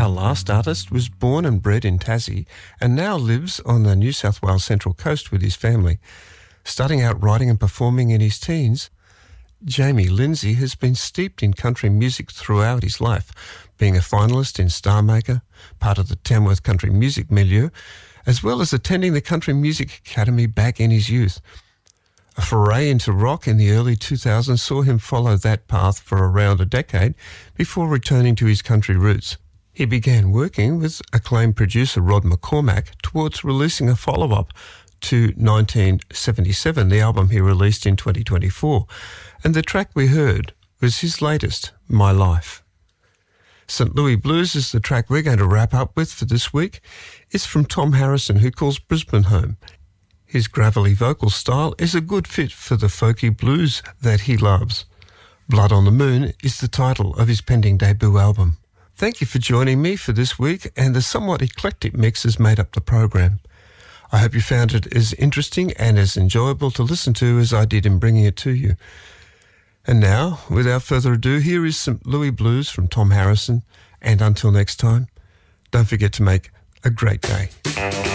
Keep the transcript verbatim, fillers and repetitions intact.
Our last artist was born and bred in Tassie and now lives on the New South Wales Central Coast with his family. Starting out writing and performing in his teens, Jamie Lindsay has been steeped in country music throughout his life, being a finalist in Star Maker, part of the Tamworth country music milieu, as well as attending the Country Music Academy back in his youth. A foray into rock in the early two thousands saw him follow that path for around a decade before returning to his country roots. He began working with acclaimed producer Rod McCormack towards releasing a follow-up to nineteen seventy-seven, the album he released in twenty twenty-four, and the track we heard was his latest, My Life. Saint Louis Blues is the track we're going to wrap up with for this week. It's from Tom Harrison, who calls Brisbane home. His gravelly vocal style is a good fit for the folky blues that he loves. Blood on the Moon is the title of his pending debut album. Thank you for joining me for this week, and the somewhat eclectic mix has made up the program. I hope you found it as interesting and as enjoyable to listen to as I did in bringing it to you. And now, without further ado, here is Saint Louis Blues from Tom Harrison, and until next time, don't forget to make a great day.